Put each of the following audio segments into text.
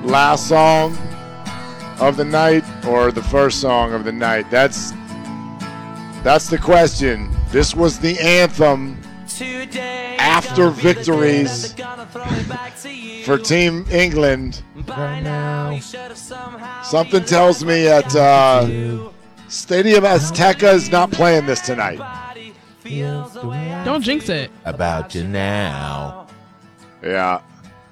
last song of the night or the first song of the night? That's the question. This was the anthem after victories for Team England. Something tells me at Stadium Azteca is not playing this tonight. Don't jinx it. About you now. Yeah.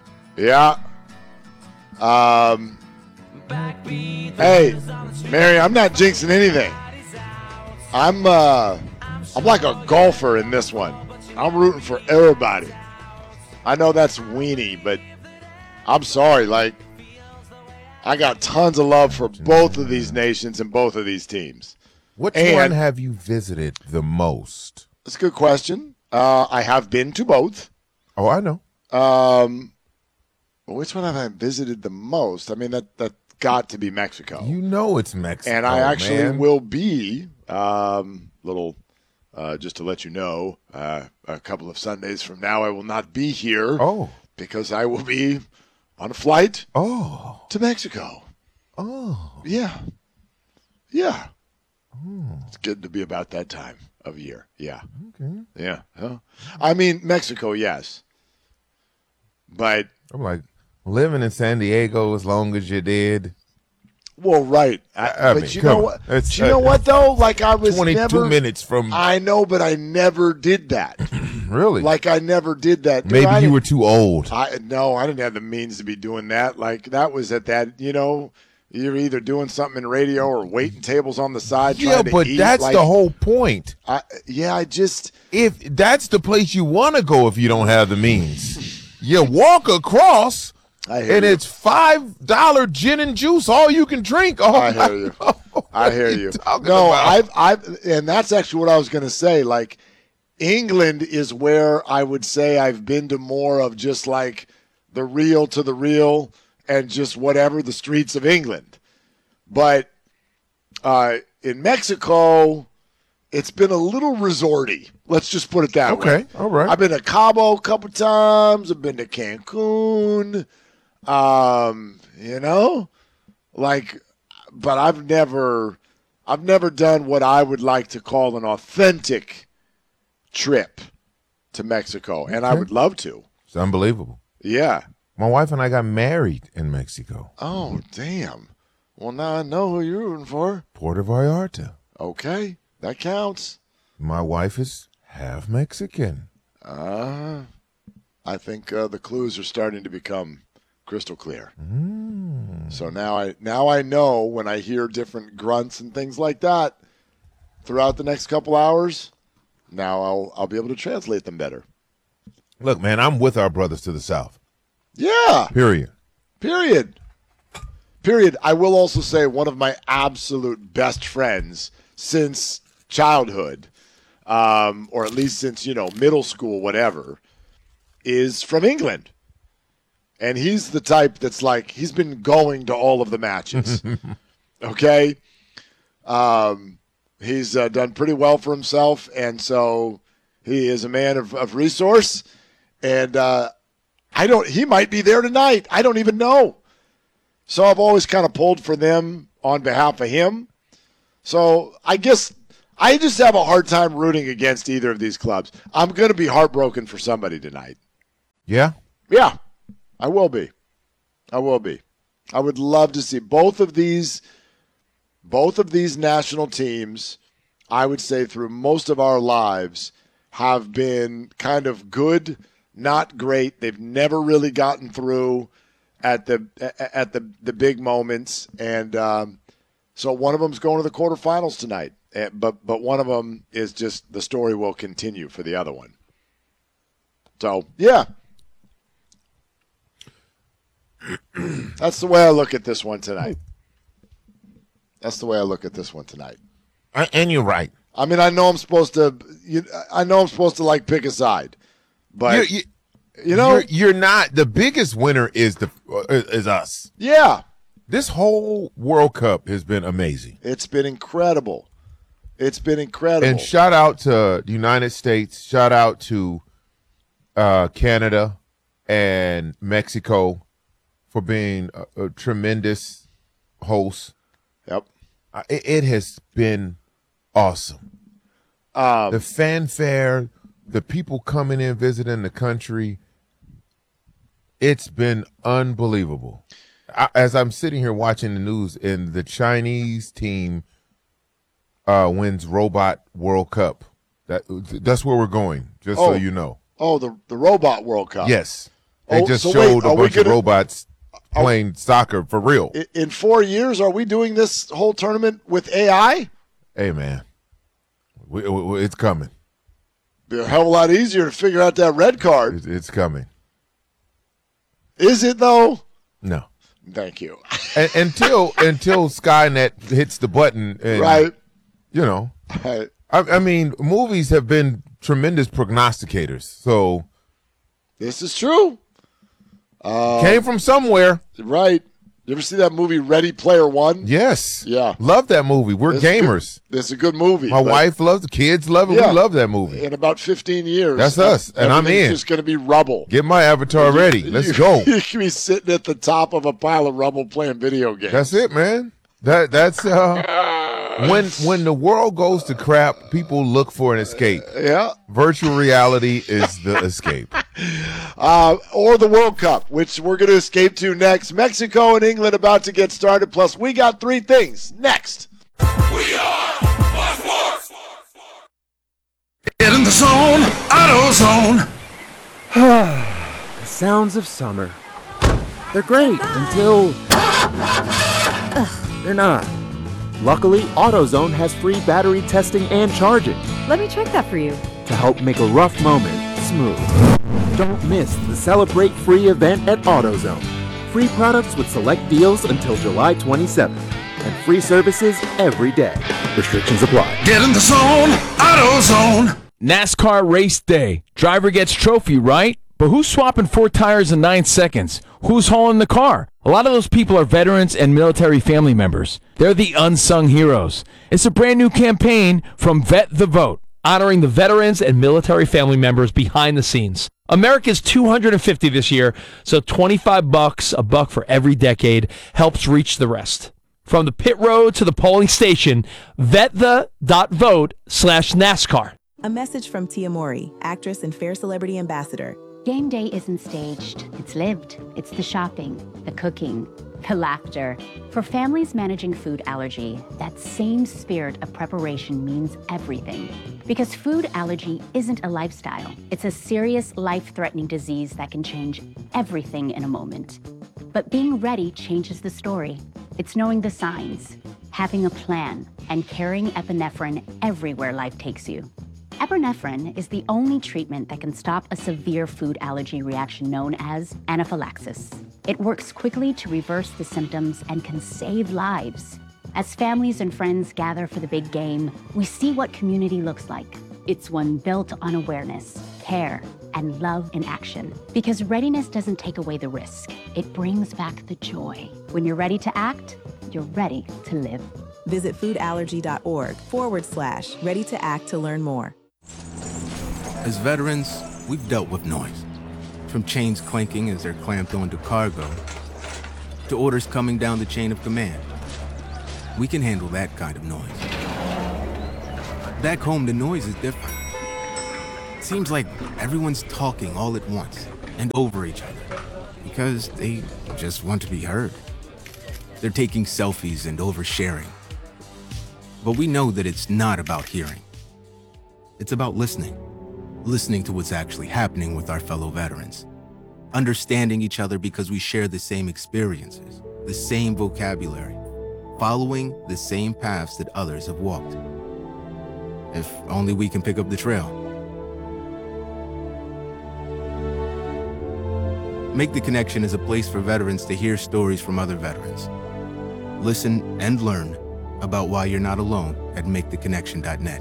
Hey, Mary, I'm not jinxing anything. I'm like a golfer in this one. I'm rooting for everybody. I know that's weenie, but I'm sorry. Like, I got tons of love for both of these nations and both of these teams. Which one have you visited the most? That's a good question. I have been to both. Oh, I know. Which one have I visited the most? I mean, that got to be Mexico. You know it's Mexico, and I actually will be just to let you know, a couple of Sundays from now, I will not be here. Oh, because I will be on a flight. Oh, to Mexico. Oh, yeah. Oh. It's good to be about that time of year. Yeah. Okay. Yeah. I mean, Mexico, yes, but I'm like living in San Diego as long as you did. Well, right. But you know what? You know what though? Like I was 22 minutes from. I know, but I never did that. Really? Like I never did that. Dude, maybe you were too old. No, I didn't have the means to be doing that. Like that was at that. You know, you're either doing something in radio or waiting tables on the side. Yeah, but eat. that's the whole point. If that's the place you want to go, if you don't have the means, you walk across. And it's $5 gin and juice, all you can drink. I hear you. No, I've and that's actually what I was going to say. Like, England is where I would say I've been to more of just like the real to the real and just whatever the streets of England. But in Mexico, it's been a little resorty. Let's just put it that way. Okay, all right. I've been to Cabo a couple times. I've been to Cancun. But I've never done what I would like to call an authentic trip to Mexico, and I would love to. It's unbelievable. Yeah. My wife and I got married in Mexico. Oh, damn. Well, now I know who you're rooting for. Puerto Vallarta. Okay, that counts. My wife is half Mexican. I think the clues are starting to become crystal clear. So now I know when I hear different grunts and things like that throughout the next couple hours. Now I'll be able to translate them better. Look, man, I'm with our brothers to the south. Yeah. Period. I will also say one of my absolute best friends since childhood, or at least since middle school, whatever, is from England. And he's the type that's like, he's been going to all of the matches. Okay? He's done pretty well for himself, and so he is a man of resource. And he might be there tonight. I don't even know. So I've always kind of pulled for them on behalf of him. So I guess I just have a hard time rooting against either of these clubs. I'm going to be heartbroken for somebody tonight. Yeah? Yeah. I will be. I would love to see both of these national teams, I would say through most of our lives, have been kind of good, not great. They've never really gotten through at the big moments. And so one of them's going to the quarterfinals tonight. But one of them is just the story will continue for the other one. So, yeah. That's the way I look at this one tonight. And you're right. I mean, I know I'm supposed to like pick a side, but you're not. The biggest winner is us. Yeah. This whole World Cup has been amazing. It's been incredible. And shout out to the United States. Shout out to Canada and Mexico for being a tremendous host. Yep. It has been awesome. The fanfare, the people coming in, visiting the country, it's been unbelievable. As I'm sitting here watching the news, and the Chinese team wins Robot World Cup. That's where we're going, just so you know. Oh, the Robot World Cup. Yes. They just showed a bunch of robots playing soccer for real. In 4 years, are we doing this whole tournament with AI? Hey, man. It's coming. Be a hell of a lot easier to figure out that red card. It's coming. Is it, though? No. Thank you. Until Skynet hits the button. And, right. You know. Right. I mean, movies have been tremendous prognosticators. So. This is true. Came from somewhere. Right. You ever see that movie Ready Player One? Yes. Yeah. Love that movie. We're gamers. It's a good movie. My wife loves it. Kids love it. Yeah. We love that movie. In about 15 years. That's us. And I'm in. It's just going to be rubble. Get my avatar ready. Let's go. You can be sitting at the top of a pile of rubble playing video games. That's it, man. That's when the world goes to crap, people look for an escape. Yeah. Virtual reality is the escape. Or the World Cup, which we're going to escape to next. Mexico and England about to get started. Plus, we got 3 things next. We are Fox Sports. Get in the zone, AutoZone. The sounds of summer. They're great until they're not. Luckily, AutoZone has free battery testing and charging. Let me check that for you. To help make a rough moment smooth. Don't miss the Celebrate Free event at AutoZone. Free products with select deals until July 27th. And free services every day. Restrictions apply. Get in the zone, AutoZone. NASCAR race day. Driver gets trophy, right? But who's swapping 4 tires in 9 seconds? Who's hauling the car? A lot of those people are veterans and military family members. They're the unsung heroes. It's a brand new campaign from Vet the Vote, honoring the veterans and military family members behind the scenes. America's 250 this year, so $25, a buck for every decade, helps reach the rest. From the pit road to the polling station, vetthe.vote/NASCAR. A message from Tia Mowry, actress and Fair Celebrity Ambassador. Game day isn't staged, it's lived. It's the shopping, the cooking, the laughter. For families managing food allergy, that same spirit of preparation means everything. Because food allergy isn't a lifestyle. It's a serious, life-threatening disease that can change everything in a moment. But being ready changes the story. It's knowing the signs, having a plan, and carrying epinephrine everywhere life takes you. Epinephrine is the only treatment that can stop a severe food allergy reaction known as anaphylaxis. It works quickly to reverse the symptoms and can save lives. As families and friends gather for the big game, we see what community looks like. It's one built on awareness, care, and love in action. Because readiness doesn't take away the risk. It brings back the joy. When you're ready to act, you're ready to live. Visit foodallergy.org/ready to act to learn more. As veterans, we've dealt with noise. From chains clanking as they're clamped onto cargo, to orders coming down the chain of command. We can handle that kind of noise. Back home, the noise is different. It seems like everyone's talking all at once and over each other because they just want to be heard. They're taking selfies and oversharing. But we know that it's not about hearing. It's about listening. Listening to what's actually happening with our fellow veterans. Understanding each other because we share the same experiences, the same vocabulary, following the same paths that others have walked. If only we can pick up the trail. Make the Connection is a place for veterans to hear stories from other veterans. Listen and learn about why you're not alone at maketheconnection.net.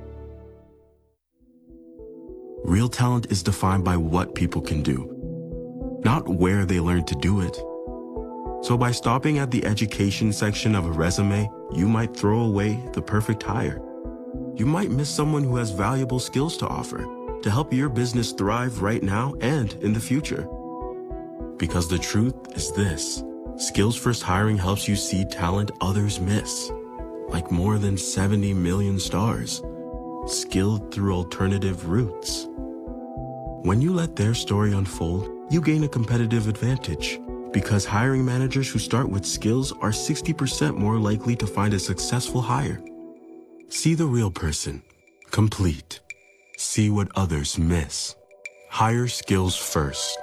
Real talent is defined by what people can do, not where they learn to do it. So by stopping at the education section of a resume, you might throw away the perfect hire. You might miss someone who has valuable skills to offer to help your business thrive right now and in the future. Because the truth is this: Skills First Hiring helps you see talent others miss. Like more than 70 million stars, skilled through alternative routes. When you let their story unfold, you gain a competitive advantage. Because hiring managers who start with skills are 60% more likely to find a successful hire. See the real person. Complete. See what others miss. Hire skills first.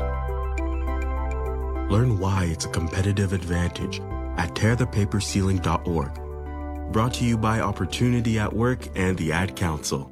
Learn why it's a competitive advantage at tearthepaperceiling.org. Brought to you by Opportunity at Work and the Ad Council.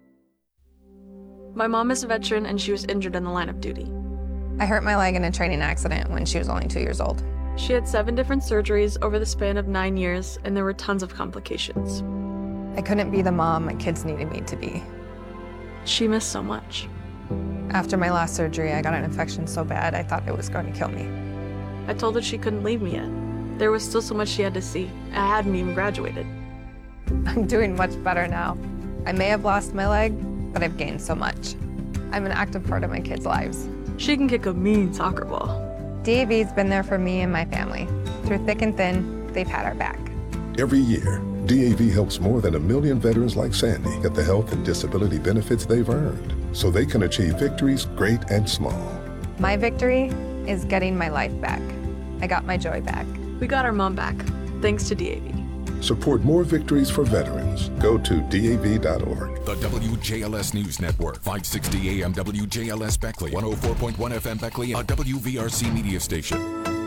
My mom is a veteran and she was injured in the line of duty. I hurt my leg in a training accident when she was only 2 years old. She had 7 different surgeries over the span of 9 years, and there were tons of complications. I couldn't be the mom my kids needed me to be. She missed so much. After my last surgery, I got an infection so bad I thought it was going to kill me. I told her she couldn't leave me yet. There was still so much she had to see. I hadn't even graduated. I'm doing much better now. I may have lost my leg, but I've gained so much. I'm an active part of my kids' lives. She can kick a mean soccer ball. DAV's been there for me and my family. Through thick and thin, they've had our back. Every year, DAV helps more than 1 million veterans like Sandy get the health and disability benefits they've earned, so they can achieve victories great and small. My victory is getting my life back. I got my joy back. We got our mom back, thanks to DAV. Support more victories for veterans. Go to DAV.org. The WJLS News Network, 560 AM WJLS Beckley, 104.1 FM Beckley, a WVRC media station.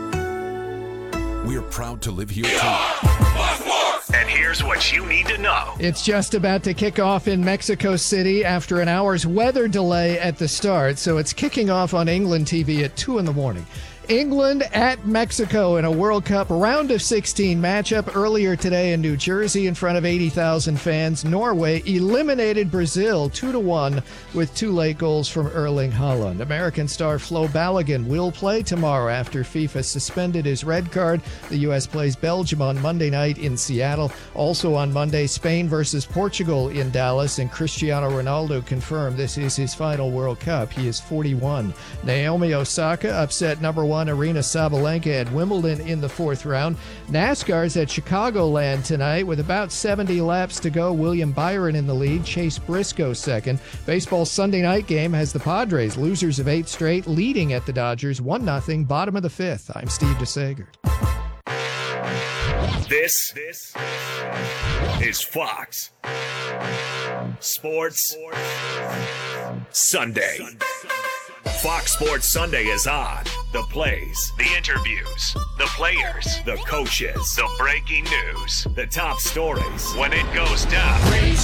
We're proud to live here too. And here's what you need to know. It's just about to kick off in Mexico City after an hour's weather delay at the start, so it's kicking off on England TV at 2 in the morning. England at Mexico in a World Cup round of 16 matchup earlier today in New Jersey in front of 80,000 fans. Norway eliminated Brazil 2-1 with 2 late goals from Erling Haaland. American star Flo Balogun will play tomorrow after FIFA suspended his red card. The U.S. plays Belgium on Monday night in Seattle. Also on Monday, Spain versus Portugal in Dallas, and Cristiano Ronaldo confirmed this is his final World Cup. He is 41. Naomi Osaka upset number 1 Arina Sabalenka at Wimbledon in the 4th round. NASCAR's at Chicagoland tonight with about 70 laps to go. William Byron in the lead, Chase Briscoe second. Baseball's Sunday night game has the Padres, losers of 8 straight, leading at the Dodgers 1-0, bottom of the 5th. I'm Steve DeSager. This is Fox Sports Sunday. Fox Sports Sunday is on. The plays, the interviews, the players, the coaches, the breaking news, the top stories. When it goes down,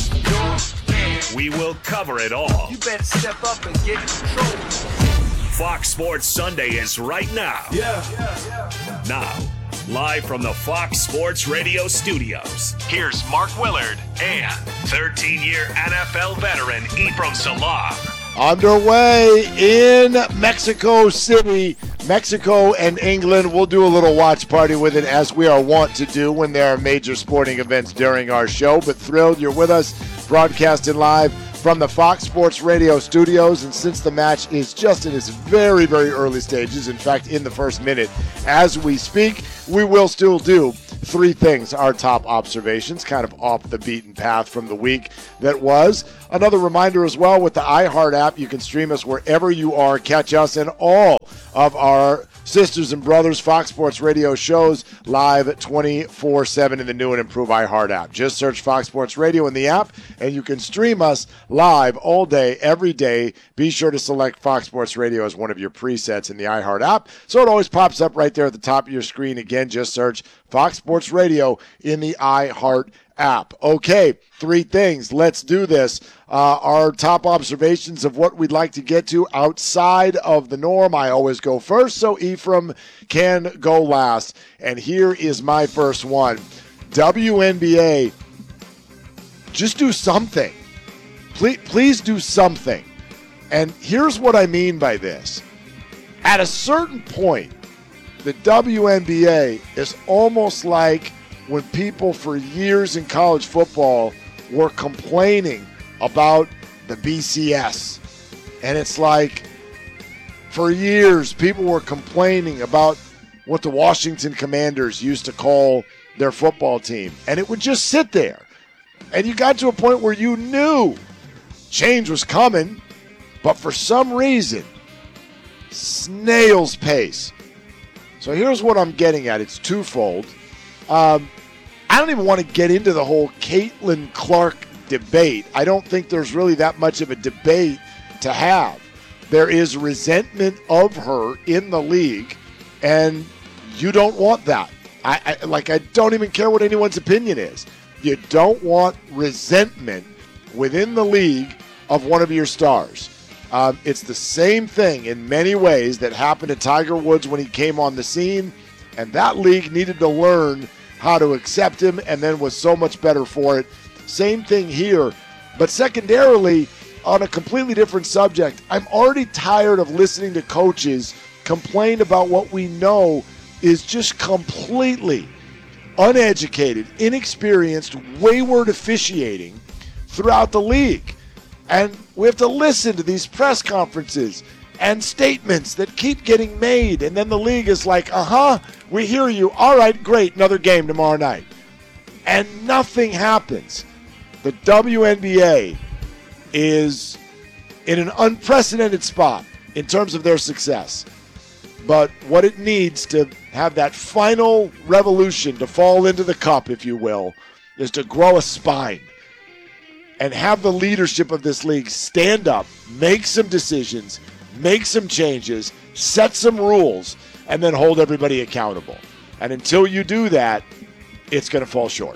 we will cover it all. You better step up and get in control. Fox Sports Sunday is right now. Now, live from the Fox Sports Radio studios, here's Mark Willard and 13-year NFL veteran Ephraim Salam. Underway in Mexico City, Mexico and England. We'll do a little watch party with it, as we are wont to do when there are major sporting events during our show. But thrilled you're with us, broadcasting live from the Fox Sports Radio studios. And since the match is just in its very, very early stages, in fact, in the first minute as we speak, we will still do 3 things, our top observations, kind of off the beaten path from the week that was. Another reminder as well, with the iHeart app, you can stream us wherever you are. Catch us and all of our sisters and brothers Fox Sports Radio shows live 24/7 in the new and improved iHeart app. Just search Fox Sports Radio in the app, and you can stream us live all day, every day. Be sure to select Fox Sports Radio as one of your presets in the iHeart app, so it always pops up right there at the top of your screen. Again, just search Fox Sports Radio in the iHeart app. Okay, 3 things. Let's do this. Our top observations of what we'd like to get to outside of the norm. I always go first, so Ephraim can go last. And here is my first one. WNBA, just do something. Please do something. And here's what I mean by this. At a certain point, the WNBA is almost like when people for years in college football were complaining about the BCS. And it's like, For years, people were complaining about what the Washington Commanders used to call their football team, and it would just sit there. And you got to a point where you knew change was coming, but for some reason, snail's pace. So here's what I'm getting at. It's twofold. I don't even want to get into the whole Caitlin Clark debate. I don't think there's really that much of a debate to have. There is resentment of her in the league, and you don't want that. I don't even care what anyone's opinion is. You don't want resentment within the league of one of your stars. It's the same thing in many ways that happened to Tiger Woods when he came on the scene, and that league needed to learn how to accept him and then was so much better for it. Same thing here, but secondarily, on a completely different subject, I'm already tired of listening to coaches complain about what we know is just completely uneducated, inexperienced, wayward officiating throughout the league. And we have to listen to these press conferences and statements that keep getting made. And then the league is like, we hear you. All right, great, another game tomorrow night. And nothing happens. The WNBA is in an unprecedented spot in terms of their success. But what it needs to have that final revolution to fall into the cup, if you will, is to grow a spine and have the leadership of this league stand up, make some decisions, make some changes, set some rules, and then hold everybody accountable. And until you do that, it's going to fall short.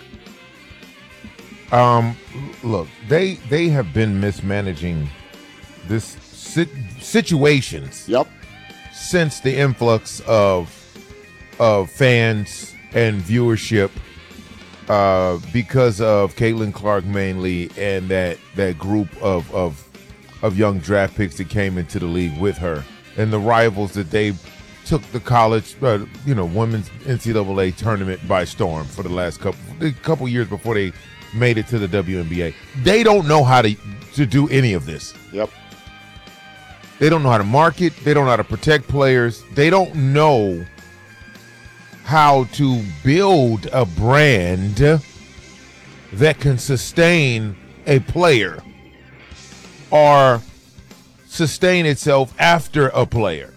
Look, they have been mismanaging this situations. Yep. Since the influx of fans and viewership, because of Caitlin Clark mainly, and that group of young draft picks that came into the league with her, and the rivals that they took the college, women's NCAA tournament by storm for the last couple years before they made it to the WNBA. They don't know how to do any of this. Yep. They don't know how to market. They don't know how to protect players. They don't know how to build a brand that can sustain a player or sustain itself after a player.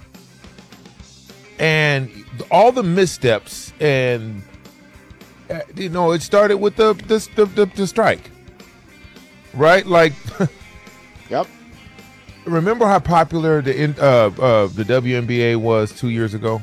And all the missteps, and it started with the strike, right? Like, yep. Remember how popular the WNBA was 2 years ago?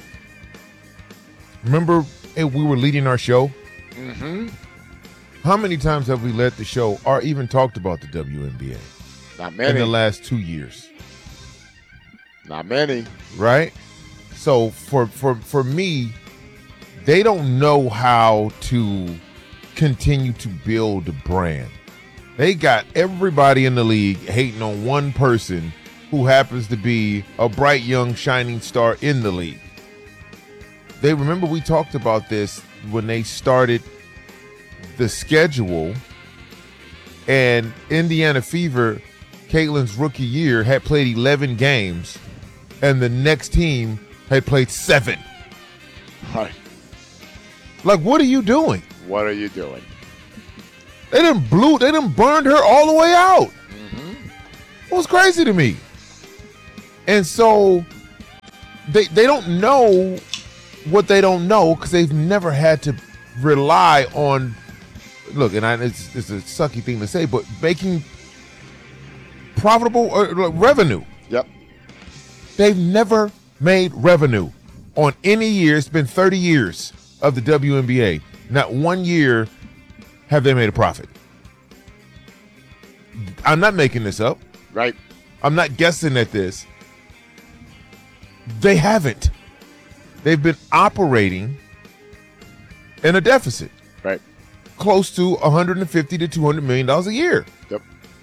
Remember we were leading our show? Mm-hmm. How many times have we led the show or even talked about the WNBA? Not many. In the last 2 years. Not many. Right? So for me, they don't know how to continue to build a brand. They got everybody in the league hating on one person who happens to be a bright, young, shining star in the league. They remember we talked about this when they started the schedule, and Indiana Fever, Caitlin's rookie year, had played 11 games, and the next team had played 7. Right. Like, what are you doing? What are you doing? They done burned her all the way out. Mm-hmm. It was crazy to me. And so they don't know what they don't know because they've never had to rely on, look, and it's a sucky thing to say, but making profitable revenue. Yep. They've never made revenue on any year. It's been 30 years of the WNBA. Not 1 year have they made a profit. I'm not making this up. Right. I'm not guessing at this. They haven't. They've been operating in a deficit. Right. Close to $150 to $200 million a year. Yep.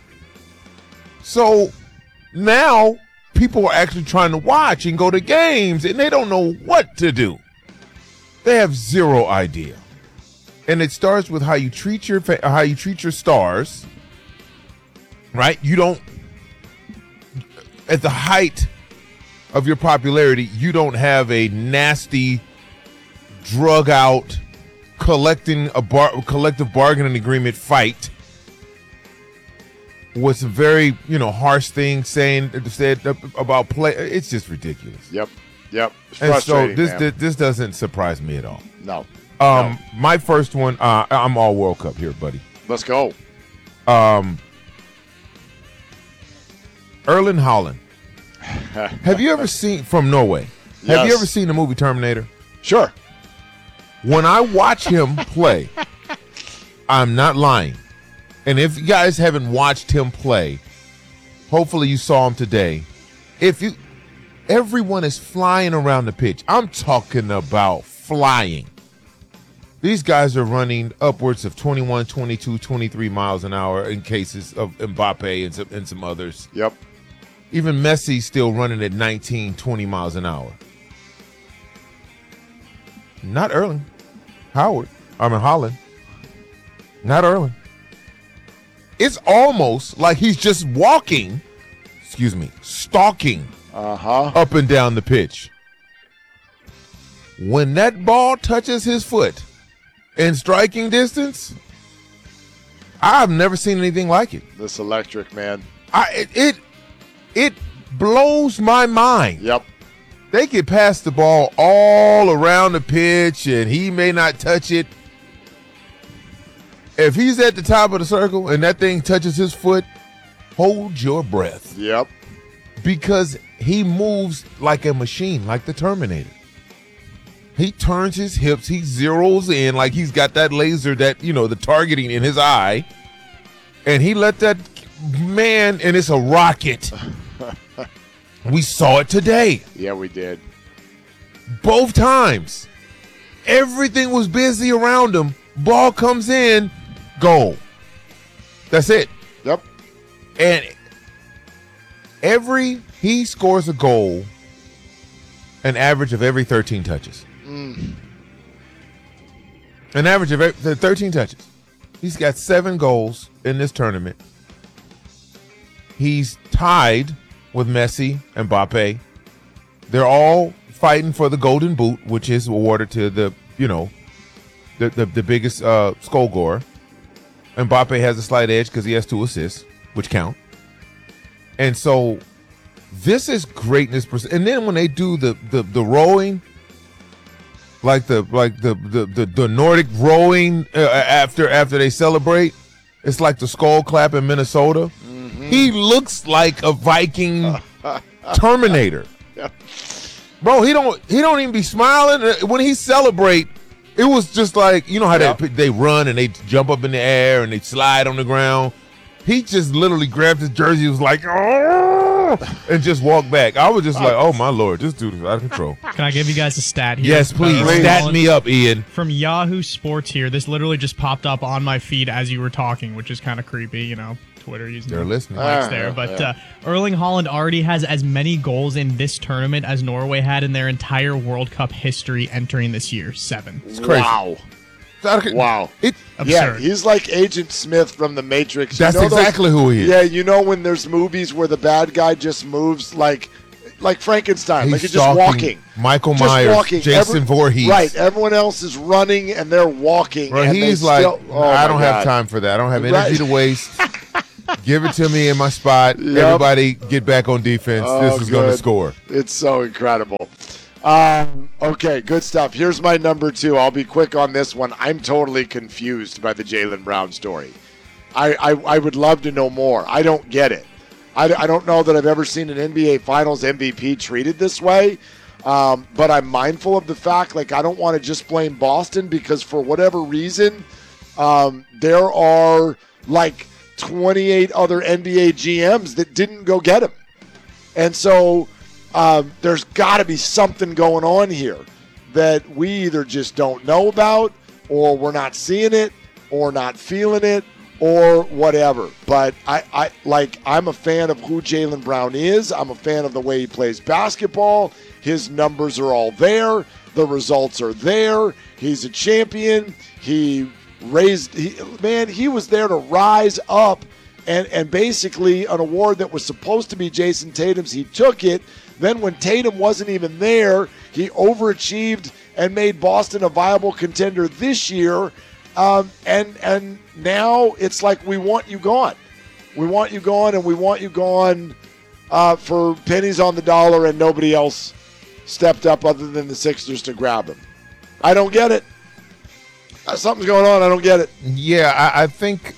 So now people are actually trying to watch and go to games, and they don't know what to do. They have zero idea. And it starts with how you treat your stars, right? You don't, at the height of your popularity, you don't have a nasty, drug out, collective bargaining agreement fight with some very, harsh things said about play. It's just ridiculous. Yep. It's and so frustrating, this doesn't surprise me at all. No. My first one, I'm all World Cup here, buddy. Let's go. Erling Haaland. Have you ever seen from Norway? Yes. Have you ever seen the movie Terminator? Sure. When I watch him play, I'm not lying. And if you guys haven't watched him play, hopefully you saw him today. Everyone is flying around the pitch. I'm talking about flying. These guys are running upwards of 21, 22, 23 miles an hour in cases of Mbappe and some others. Yep. Even Messi's still running at 19, 20 miles an hour. Not Erling. Haaland. Not Erling. It's almost like he's just stalking up and down the pitch. When that ball touches his foot in striking distance, I've never seen anything like it. This electric, man. It blows my mind. Yep. They can pass the ball all around the pitch, and he may not touch it. If he's at the top of the circle and that thing touches his foot, hold your breath. Yep. Because he moves like a machine, like the Terminator. He turns his hips, he zeroes in like he's got that laser, that, the targeting in his eye, and he let that man, and it's a rocket. We saw it today. Yeah, we did. Both times. Everything was busy around him. Ball comes in, goal. That's it. Yep. And he scores a goal an average of every 13 touches. An average of 13 touches. He's got 7 goals in this tournament. He's tied with Messi and Mbappe. They're all fighting for the Golden Boot, which is awarded to the biggest goal scorer. And Mbappe has a slight edge because he has 2 assists, which count. And so this is greatness. And then when they do the rowing, like the Nordic rowing after they celebrate, it's like the skull clap in Minnesota. He looks like a Viking Terminator. Bro, he don't even be smiling when he celebrate. It was just like, how they run and they jump up in the air and they slide on the ground. He just literally grabbed his jersey, was like, oh, and just walked back. I was just like, oh my Lord, this dude is out of control. Can I give you guys a stat here? Yes, please. Stat me up, Ian. From Yahoo Sports here. This literally just popped up on my feed as you were talking, which is kind of creepy, Twitter using they're listening. Likes there. But Erling Haaland already has as many goals in this tournament as Norway had in their entire World Cup history entering this year. 7. It's crazy. Wow. Absurd. He's like Agent Smith from The Matrix. That's exactly who he is. Yeah, when there's movies where the bad guy just moves like Frankenstein, he's like he's just walking. Michael Myers, Jason Voorhees. Right, everyone else is running and they're walking. Right, and he's I don't have time for that. I don't have energy to waste. Give it to me in my spot. Yep. Everybody get back on defense. This is going to score. It's so incredible. Okay, good stuff. Here's my number 2. I'll be quick on this one. I'm totally confused by the Jaylen Brown story. I would love to know more. I don't get it. I don't know that I've ever seen an NBA Finals MVP treated this way. But I'm mindful of the fact, I don't want to just blame Boston because for whatever reason, there are 28 other NBA GMs that didn't go get him. And so there's got to be something going on here that we either just don't know about, or we're not seeing it, or not feeling it, or whatever. But I'm a fan of who Jaylen Brown is. I'm a fan of the way he plays basketball. His numbers are all there. The results are there. He's a champion. He was there to rise up, and basically an award that was supposed to be Jason Tatum's, he took it. Then when Tatum wasn't even there, he overachieved and made Boston a viable contender this year. And now it's like we want you gone. We want you gone, and we want you gone for pennies on the dollar, and nobody else stepped up other than the Sixers to grab him. I don't get it. Something's going on. I don't get it. Yeah, I think,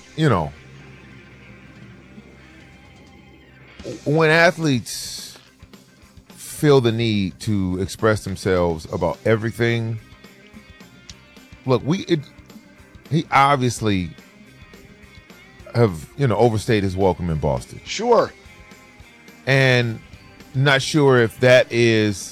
when athletes feel the need to express themselves about everything, look, he obviously have, overstayed his welcome in Boston. Sure. And not sure if that is,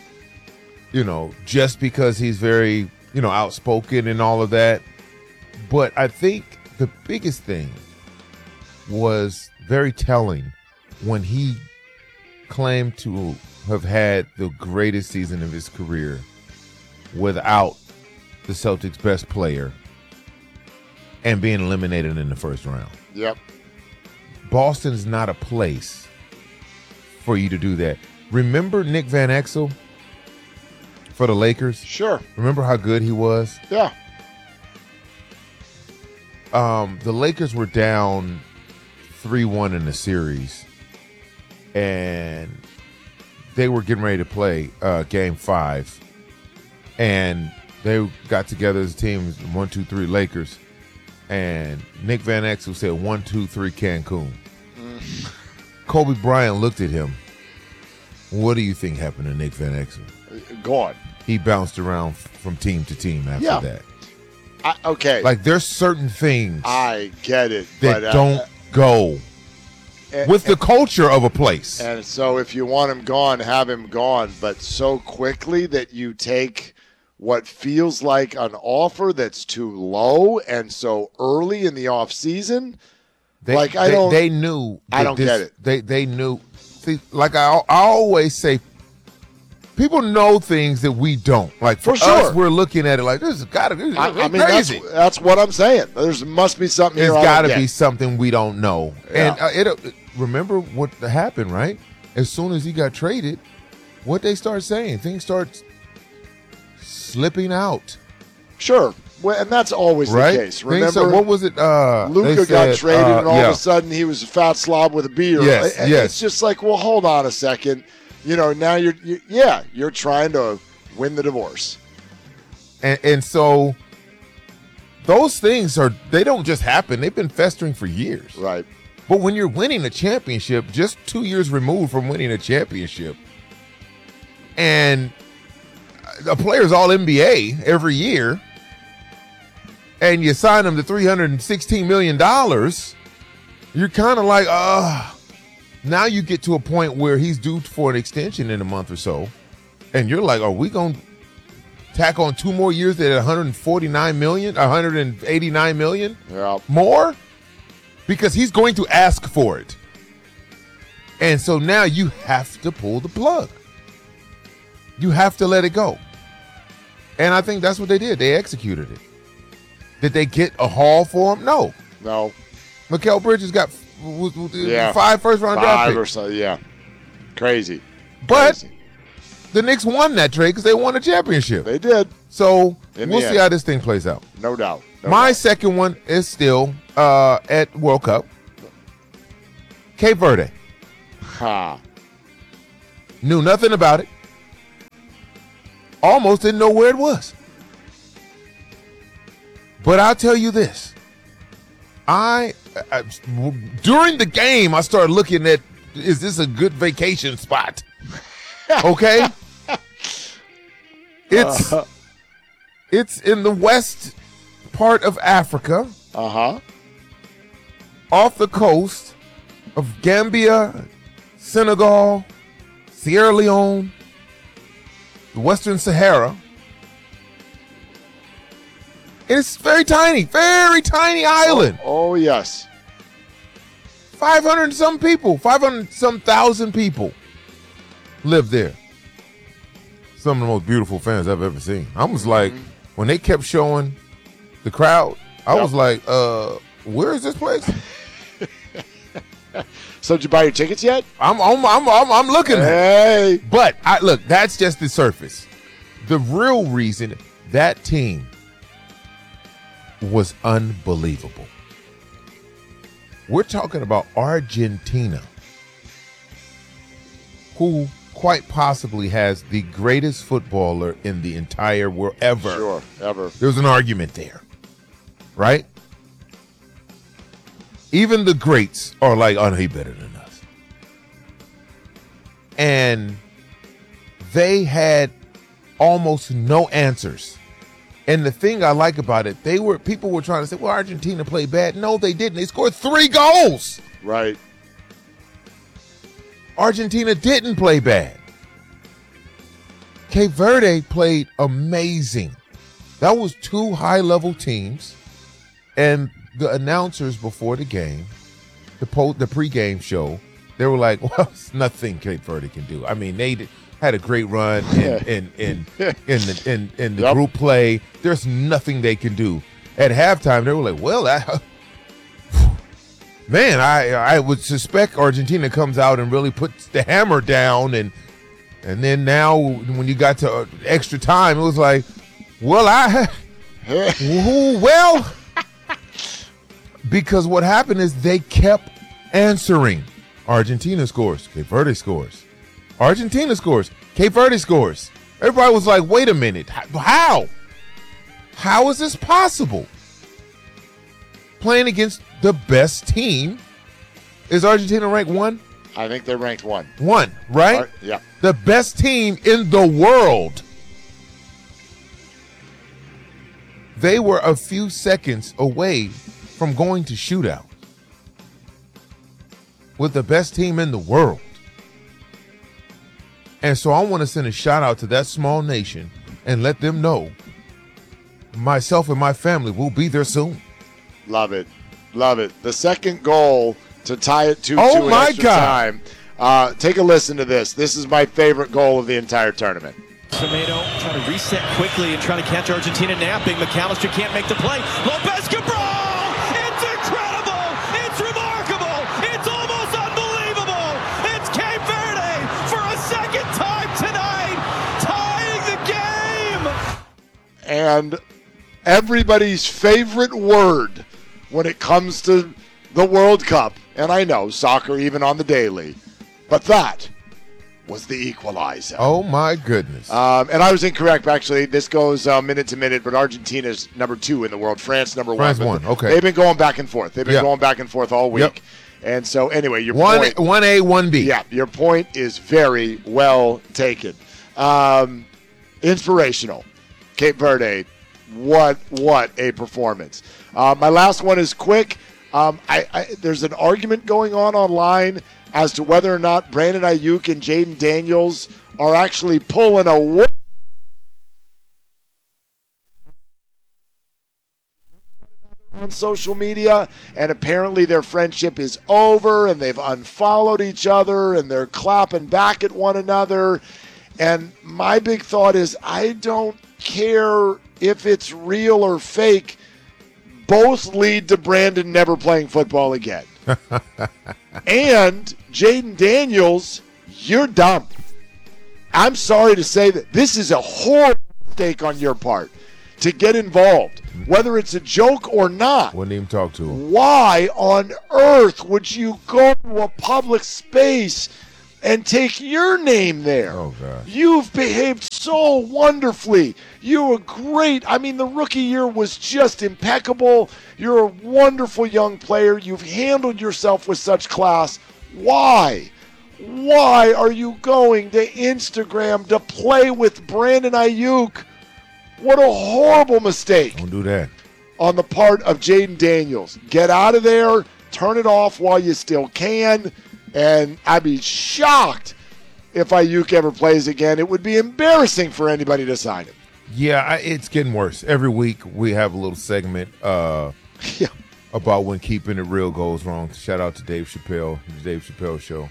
just because he's very, outspoken and all of that. But I think the biggest thing was very telling when he claimed to have had the greatest season of his career without the Celtics' best player and being eliminated in the first round. Yep. Boston's not a place for you to do that. Remember Nick Van Exel for the Lakers? Sure. Remember how good he was? Yeah. The Lakers were down 3-1 in the series, and they were getting ready to play Game 5, and they got together as a team, 1, 2, 3 Lakers, and Nick Van Exel said 1, 2, 3 Cancun. Kobe Bryant looked at him. What do you think happened to Nick Van Exel? Gone. He bounced around from team to team after that. Okay. Like, there's certain things I get it that but, don't go with the culture of a place. And so if you want him gone, have him gone, but so quickly that you take what feels like an offer that's too low and so early in the off season. They knew. I don't get it. They knew. See, like I always say, people know things that we don't. Like for sure. us, we're looking at it like this has got to be crazy. That's what I'm saying. Must be something here. There's got to be something we don't know. Yeah. And remember what happened, right? As soon as he got traded, what they start saying, things start slipping out. Sure. Well, and that's always right? the case. Remember, what was it? Luka got traded, and all of a sudden he was a fat slob with a beard. Yes. It's just like, well, hold on a second. Now you're trying to win the divorce. And so those things they don't just happen. They've been festering for years. Right. But when you're winning a championship, just 2 years removed from winning a championship, and a player's all NBA every year, and you sign him to $316 million, you're kind of like, now you get to a point where he's due for an extension in a month or so, and you're like, are we going to tack on 2 more years at $149 million, $189 million more? Because he's going to ask for it. And so now you have to pull the plug. You have to let it go. And I think that's what they did. They executed it. Did they get a haul for him? No. Mikal Bridges got 5 first-round draft picks. Or so, yeah. Crazy. But the Knicks won that trade because they won a championship. They did. So we'll see how this thing plays out. No doubt. My second one is still at World Cup. Cape Verde. Knew nothing about it. Almost didn't know where it was. But I'll tell you this. During the game, I started looking at, is this a good vacation spot? Okay? It's in the west part of Africa. Off the coast of Gambia, Senegal, Sierra Leone, the Western Sahara. It's very tiny island. Oh, yes. 500 and some people, 500 and some thousand people live there. Some of the most beautiful fans I've ever seen. I was like, when they kept showing the crowd, I was like, where is this place? So did you buy your tickets yet? I'm looking at it. But look, that's just the surface. The real reason that team was unbelievable. We're talking about Argentina, who quite possibly has the greatest footballer in the entire world ever. Sure, ever. There's an argument there, right? Even the greats are like, oh, no, he's better than us. And they had almost no answers. And the thing I like about it, people were trying to say, well, Argentina played bad. No, they didn't. They scored 3 goals. Right. Argentina didn't play bad. Cape Verde played amazing. That was 2 high-level teams. And the announcers before the game, the pregame show, they were like, well, it's nothing Cape Verde can do. I mean, they had a great run in the group play. There's nothing they can do. At halftime, they were like, well, man, I would suspect Argentina comes out and really puts the hammer down, and then now when you got to extra time, it was like, well, because what happened is they kept answering. Argentina scores, Cape Verde scores. Argentina scores, Cape Verde scores. Everybody was like, wait a minute, how? How is this possible? Playing against the best team. Is Argentina ranked 1? I think they're ranked 1. 1, right? Yeah. The best team in the world. They were a few seconds away from going to shootout with the best team in the world. And so I want to send a shout out to that small nation and let them know myself and my family will be there soon. Love it. Love it. The second goal to tie it 2-2 in extra time. Take a listen to this. This is my favorite goal of the entire tournament. Semedo trying to reset quickly and trying to catch Argentina napping. McAllister can't make the play. Lopez Cabral! It's incredible! It's remarkable! It's almost unbelievable! It's Cape Verde for a second time tonight, tying the game! And everybody's favorite word when it comes to the World Cup, and I know soccer even on the daily, but that was the equalizer. Oh, my goodness. And I was incorrect, actually. This goes minute to minute, but Argentina's number 2 in the world. France number 1. France 1, okay. They've been going back and forth. They've been going back and forth all week. Yep. And so, anyway, your 1A, 1B. Yeah, your point is very well taken. Inspirational. Cape Verde, what a performance. My last one is quick. There's an argument going on online as to whether or not Brandon Ayuk and Jaden Daniels are actually pulling a on social media, and apparently their friendship is over and they've unfollowed each other and they're clapping back at one another. And my big thought is, I don't care if it's real or fake. Both lead to Brandon never playing football again. And Jaden Daniels, you're dumb. I'm sorry to say that this is a horrible mistake on your part to get involved, whether it's a joke or not. Wouldn't even talk to him. Why on earth would you go to a public space and take your name there? Oh, God. You've behaved so wonderfully. You were great. I mean, the rookie year was just impeccable. You're a wonderful young player. You've handled yourself with such class. Why? Why are you going to Instagram to play with Brandon Ayuk? What a horrible mistake. Don't do that. On the part of Jaden Daniels. Get out of there. Turn it off while you still can. And I'd be shocked if Ayuk ever plays again. It would be embarrassing for anybody to sign him. Yeah, it's getting worse. Every week we have a little segment about when keeping it real goes wrong. Shout out to Dave Chappelle, the Dave Chappelle Show.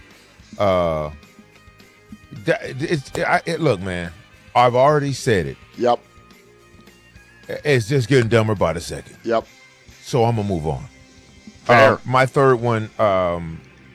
Look, man, I've already said it. Yep. It's just getting dumber by the second. Yep. So I'm going to move on. Fair. My third one,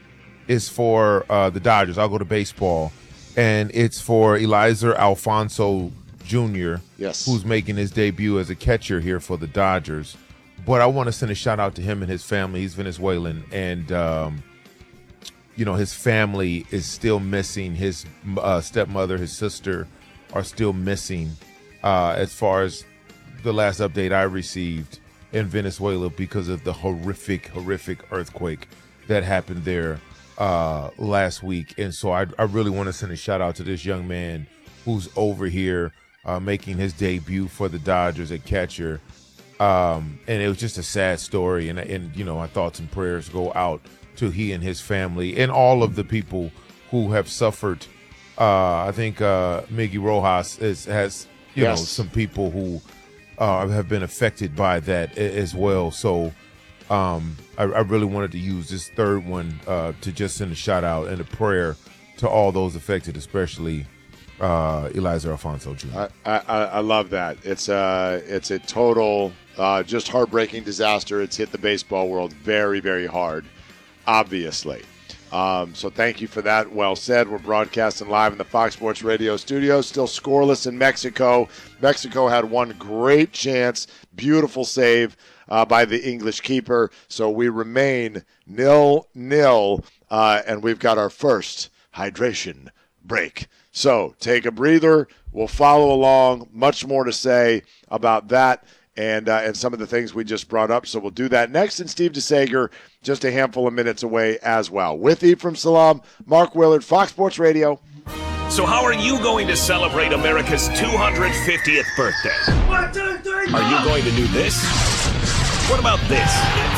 is for the Dodgers. I'll go to baseball, and it's for Eliezer Alfonso Jr., yes, who's making his debut as a catcher here for the Dodgers. But I want to send a shout out to him and his family. He's Venezuelan, and his family is still missing. His stepmother, his sister are still missing. As far as the last update I received in Venezuela, because of the horrific earthquake that happened there last week. And so I really want to send a shout out to this young man who's over here making his debut for the Dodgers at catcher. And it was just a sad story. And my thoughts and prayers go out to he and his family and all of the people who have suffered. I think Miggy Rojas has some people who have been affected by that as well. So I really wanted to use this third one to just send a shout out and a prayer to all those affected, especially Eliezer Alfonso Jr. I love that. It's a total just heartbreaking disaster. It's hit the baseball world very, very hard, obviously. So thank you for that. Well said. We're broadcasting live in the Fox Sports Radio studios. Still scoreless in Mexico. Mexico had one great chance. Beautiful save by the English keeper. So we remain 0-0, and we've got our first hydration break. So take a breather. We'll follow along. Much more to say about that and some of the things we just brought up. So we'll do that next. And Steve DeSager, just a handful of minutes away as well. With Ephraim Salam, Mark Willard, Fox Sports Radio. So how are you going to celebrate America's 250th birthday? 1, 2, 3, Are you going to do this? What about this?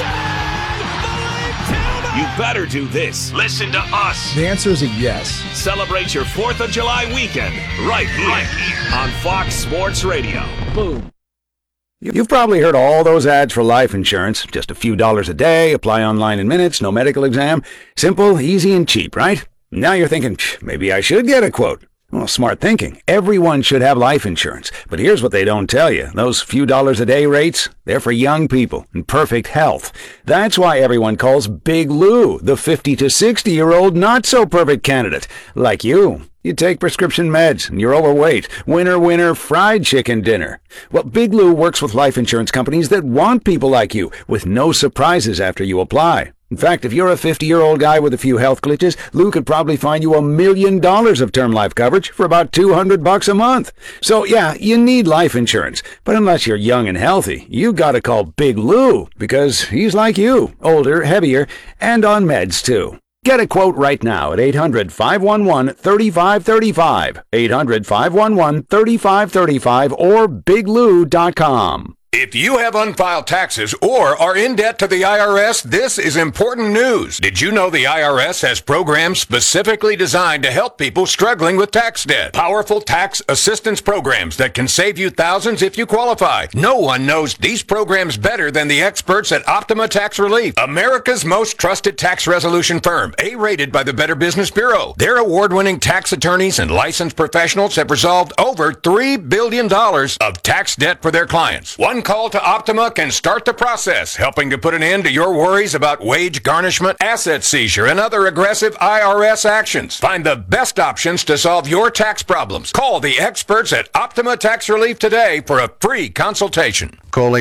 You better do this. Listen to us. The answer is a yes. Celebrate your 4th of July weekend right here on Fox Sports Radio. Boom. You've probably heard all those ads for life insurance. Just a few dollars a day, apply online in minutes, no medical exam. Simple, easy, and cheap, right? Now you're thinking, maybe I should get a quote. Well, smart thinking. Everyone should have life insurance. But here's what they don't tell you. Those few dollars a day rates, they're for young people in perfect health. That's why everyone calls Big Lou the 50 to 60-year-old not-so-perfect candidate. Like you. You take prescription meds, and you're overweight. Winner, fried chicken dinner. Well, Big Lou works with life insurance companies that want people like you, with no surprises after you apply. In fact, if you're a 50-year-old guy with a few health glitches, Lou could probably find you $1 million of term life coverage for about $200 a month. So, yeah, you need life insurance. But unless you're young and healthy, you gotta call Big Lou, because he's like you, older, heavier, and on meds, too. Get a quote right now at 800-511-3535, 800-511-3535, or biglou.com. If you have unfiled taxes or are in debt to the IRS, this is important news. Did you know the IRS has programs specifically designed to help people struggling with tax debt? Powerful tax assistance programs that can save you thousands if you qualify. No one knows these programs better than the experts at Optima Tax Relief, America's most trusted tax resolution firm, A-rated by the Better Business Bureau. Their award-winning tax attorneys and licensed professionals have resolved over $3 billion of tax debt for their clients. One call to Optima can start the process, helping to put an end to your worries about wage garnishment, asset seizure, and other aggressive IRS actions. Find the best options to solve your tax problems. Call the experts at Optima Tax Relief today for a free consultation. Call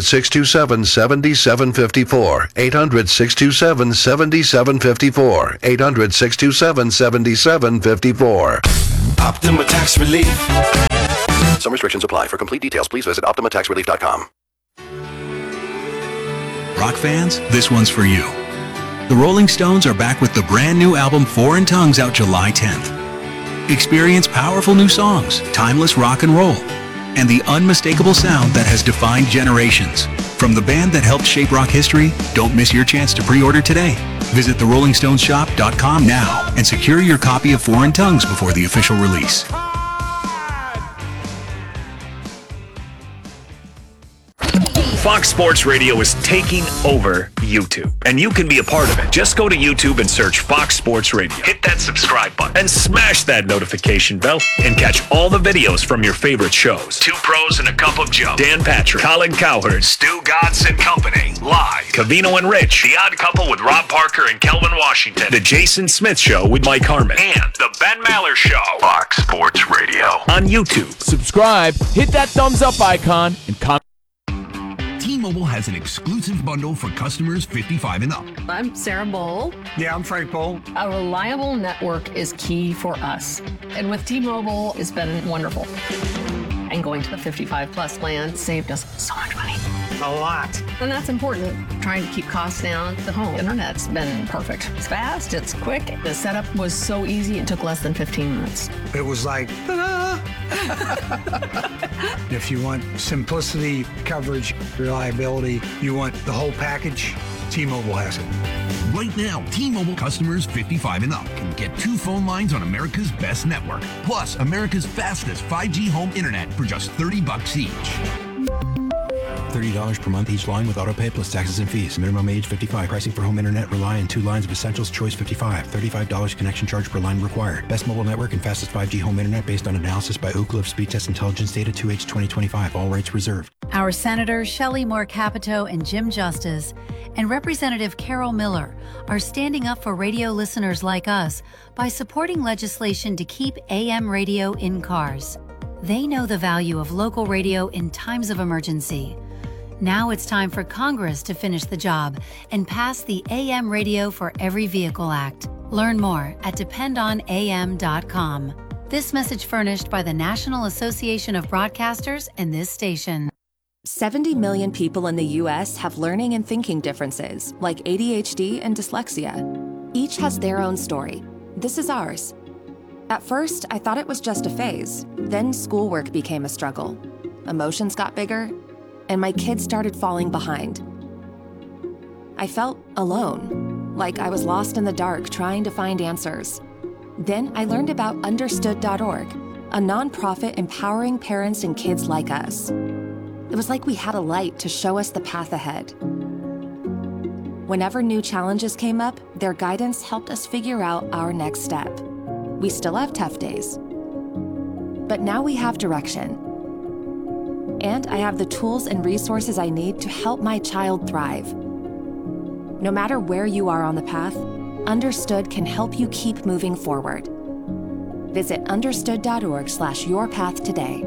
800-627-7754. 800-627-7754. 800-627-7754. Optima Tax Relief. Some restrictions apply. For complete details, please visit OptimaTaxRelief.com. Rock fans, this one's for you. The Rolling Stones are back with the brand new album Foreign Tongues out July 10th. Experience powerful new songs, timeless rock and roll, and the unmistakable sound that has defined generations. From the band that helped shape rock history, don't miss your chance to pre-order today. Visit therollingstoneShop.com now and secure your copy of Foreign Tongues before the official release. Fox Sports Radio is taking over YouTube, and you can be a part of it. Just go to YouTube and search Fox Sports Radio. Hit that subscribe button and smash that notification bell and catch all the videos from your favorite shows. Two Pros and a Cup of Joe, Dan Patrick, Colin Cowherd, Stu Godson Company, Live, Covino and Rich, The Odd Couple with Rob Parker and Kelvin Washington, The Jason Smith Show with Mike Harmon, and The Ben Maller Show. Fox Sports Radio on YouTube. Subscribe, hit that thumbs up icon, and comment. T-Mobile has an exclusive bundle for customers 55 and up. I'm Sarah Bowl. Yeah, I'm Frank Bowl. A reliable network is key for us. And with T-Mobile, it's been wonderful. And going to the 55 plus plan saved us so much money. A lot. And that's important. Trying to keep costs down. The home internet's been perfect. It's fast, it's quick. The setup was so easy, it took less than 15 minutes. It was like, ta-da! If you want simplicity, coverage, reliability, you want the whole package, T-Mobile has it. Right now, T-Mobile customers 55 and up can get 2 phone lines on America's best network, plus America's fastest 5G home internet for just $30 each. $30 per month each line with autopay plus taxes and fees. Minimum age 55. Pricing for home internet rely on 2 lines of Essentials Choice 55. $35 connection charge per line required. Best mobile network and fastest 5G home internet based on analysis by Ookla of Speed Test Intelligence data 2H 2025. All rights reserved. Our Senators Shelley Moore Capito and Jim Justice and Representative Carol Miller are standing up for radio listeners like us by supporting legislation to keep AM radio in cars. They know the value of local radio in times of emergency. Now it's time for Congress to finish the job and pass the AM Radio for Every Vehicle Act. Learn more at dependonam.com. This message furnished by the National Association of Broadcasters and this station. 70 million people in the U.S. have learning and thinking differences, like ADHD and dyslexia. Each has their own story. This is ours. At first, I thought it was just a phase. Then schoolwork became a struggle. Emotions got bigger, and my kids started falling behind. I felt alone, like I was lost in the dark trying to find answers. Then I learned about Understood.org, a nonprofit empowering parents and kids like us. It was like we had a light to show us the path ahead. Whenever new challenges came up, their guidance helped us figure out our next step. We still have tough days, but now we have direction. And I have the tools and resources I need to help my child thrive. No matter where you are on the path, Understood can help you keep moving forward. Visit understood.org/yourpath today.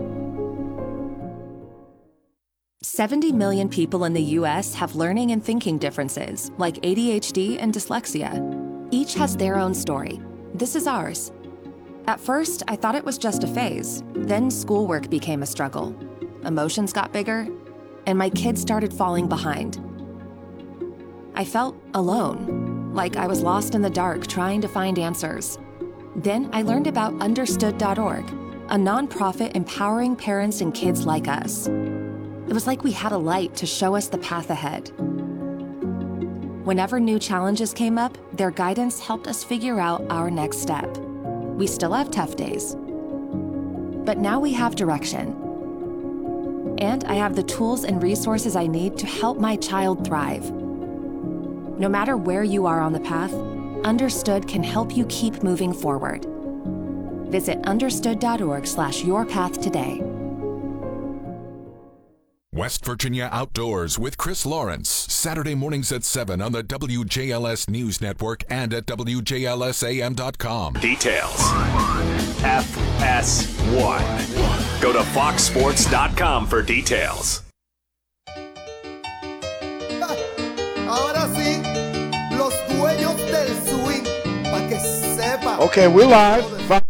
70 million people in the U.S. have learning and thinking differences, like ADHD and dyslexia. Each has their own story. This is ours. At first, I thought it was just a phase. Then schoolwork became a struggle. Emotions got bigger, and my kids started falling behind. I felt alone, like I was lost in the dark trying to find answers. Then I learned about Understood.org, a nonprofit empowering parents and kids like us. It was like we had a light to show us the path ahead. Whenever new challenges came up, their guidance helped us figure out our next step. We still have tough days, but now we have direction. And I have the tools and resources I need to help my child thrive. No matter where you are on the path, Understood can help you keep moving forward. Visit understood.org/yourpath today. West Virginia Outdoors with Chris Lawrence, Saturday mornings at 7 on the WJLS News Network and at WJLSAM.com. Details. FS1. Go to foxsports.com for details. Ahora sí, los dueños del swing, para que sepa. Okay, we're live.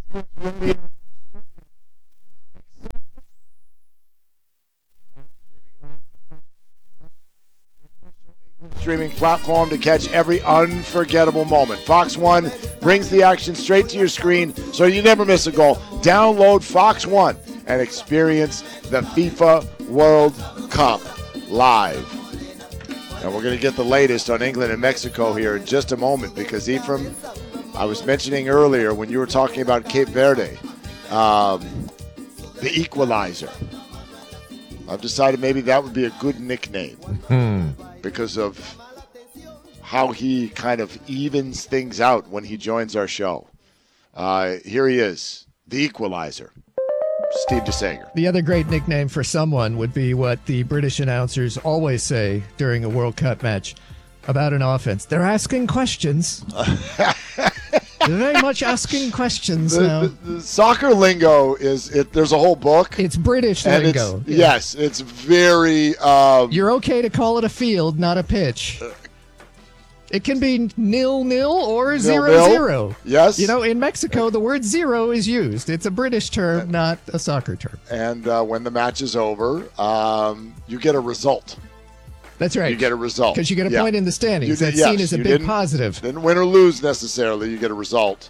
Streaming platform to catch every unforgettable moment. Fox One brings the action straight to your screen so you never miss a goal. Download Fox One and experience the FIFA World Cup live. And we're going to get the latest on England and Mexico here in just a moment because, Ephraim, I was mentioning earlier when you were talking about Cape Verde, the equalizer. I've decided maybe that would be a good nickname because of how he kind of evens things out when he joins our show. Here he is, the Equalizer, Steve DeSager. The other great nickname for someone would be what the British announcers always say during a World Cup match about an offense. They're asking questions. They're very much asking questions now. The soccer lingo there's a whole book. It's British lingo. Yes, it's very... You're okay to call it a field, not a pitch. It can be 0-0 or 0-0. Yes. You know, in Mexico, the word zero is used. It's a British term, not a soccer term. And when the match is over, you get a result. That's right. You get a result. Because you get a point in the standings. That's seen as a big positive. Didn't win or lose necessarily. You get a result.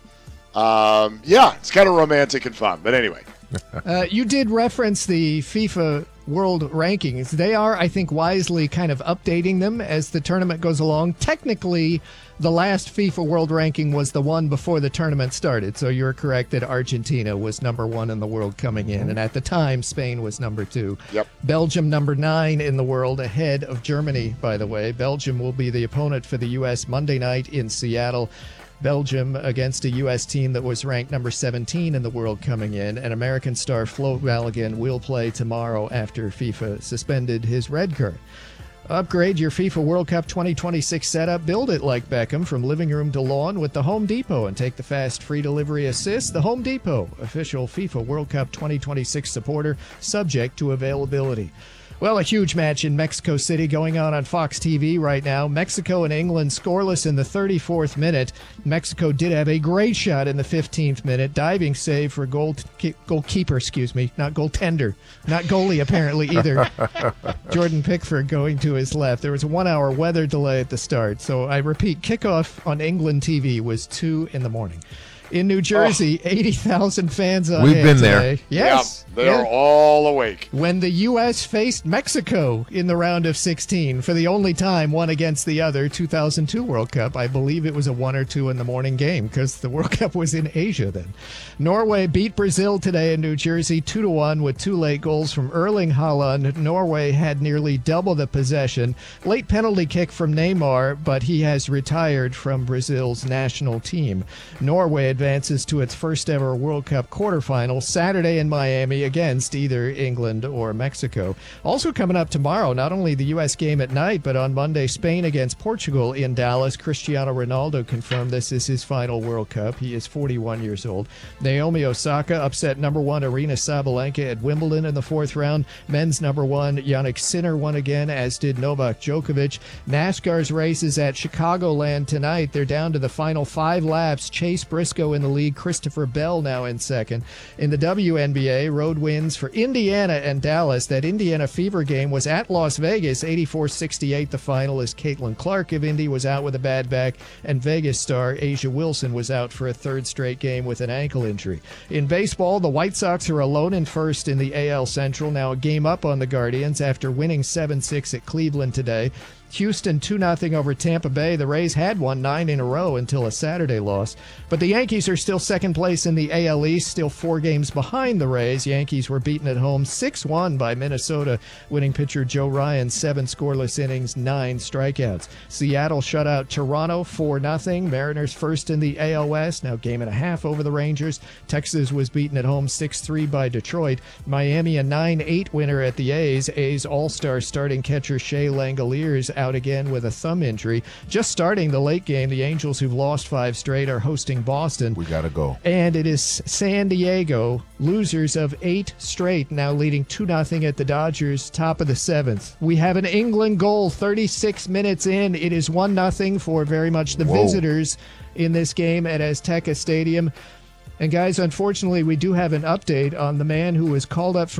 It's kind of romantic and fun. But anyway. You did reference the FIFA World Rankings. They are, I think, wisely kind of updating them as the tournament goes along. Technically, the last FIFA World Ranking was the one before the tournament started. So you're correct that Argentina was number 1 in the world coming in. And at the time, Spain was number 2. Yep. Belgium number 9 in the world, ahead of Germany, by the way. Belgium will be the opponent for the U.S. Monday night in Seattle. Belgium against a U.S. team that was ranked number 17 in the world coming in. And American star Flo Balogun will play tomorrow after FIFA suspended his red card. Upgrade your FIFA World Cup 2026 setup. Build it like Beckham from living room to lawn with the Home Depot and take the fast free delivery assist. The Home Depot, official FIFA World Cup 2026 supporter, subject to availability. Well, a huge match in Mexico City going on Fox TV right now. Mexico and England scoreless in the 34th minute. Mexico did have a great shot in the 15th minute. Diving save for goalkeeper, not goaltender. Not goalie, apparently, either. Jordan Pickford going to his left. There was a 1-hour weather delay at the start. So I repeat, kickoff on England TV was 2 in the morning. In New Jersey, 80,000 fans on We've been today. there. Yes. Yeah, they're all awake. When the U.S. faced Mexico in the round of 16 for the only time one against the other, 2002 World Cup. I believe it was a 1 or 2 in the morning game because the World Cup was in Asia then. Norway beat Brazil today in New Jersey 2-1 with 2 late goals from Erling Haaland. Norway had nearly double the possession. Late penalty kick from Neymar, but he has retired from Brazil's national team. Norway advances to its first ever World Cup quarterfinal Saturday in Miami against either England or Mexico. Also coming up tomorrow, not only the U.S. game at night, but on Monday, Spain against Portugal in Dallas. Cristiano Ronaldo confirmed this is his final World Cup. He is 41 years old. Naomi Osaka upset number 1 Aryna Sabalenka at Wimbledon in the 4th round. Men's number 1 Jannik Sinner won again, as did Novak Djokovic. NASCAR's races at Chicagoland tonight. They're down to the final 5 laps. Chase Briscoe in the lead. Christopher Bell now in second. In the WNBA, road wins for Indiana and Dallas. That Indiana Fever game was at Las Vegas, 84-68 the final, as Caitlin Clark of Indy was out with a bad back, and Vegas star Asia Wilson was out for a 3rd straight game with an ankle injury. In baseball, the White Sox are alone in first in the AL Central, now a game up on the Guardians after winning 7-6 at Cleveland today. Houston 2-0 over Tampa Bay. The Rays had won 9 in a row until a Saturday loss. But the Yankees are still second place in the AL East, still 4 games behind the Rays. Yankees were beaten at home 6-1 by Minnesota, winning pitcher Joe Ryan 7 scoreless innings, 9 strikeouts. Seattle shut out Toronto 4-0. Mariners first in the AL West, now game and a half over the Rangers. Texas was beaten at home 6-3 by Detroit. Miami a 9-8 winner at the A's. A's All-Star starting catcher Shea Langoliers out again with a thumb injury. Just starting the late game, the Angels, who've lost 5 straight, are hosting Boston. We gotta go. And it is San Diego, losers of 8 straight, now leading 2-0 at the Dodgers, top of the 7th. We have an England goal 36 minutes in. It is 1-0 for very much the visitors in this game at Azteca Stadium. And guys, unfortunately, we do have an update on the man who was called up from